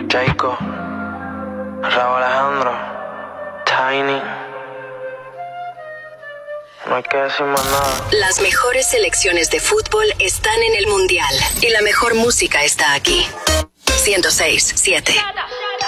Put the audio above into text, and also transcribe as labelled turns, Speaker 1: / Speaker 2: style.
Speaker 1: Jayco, Raúl Alejandro, Tiny. No hay que decir más nada.
Speaker 2: Las mejores selecciones de fútbol están en el Mundial y la mejor música está aquí. 106.7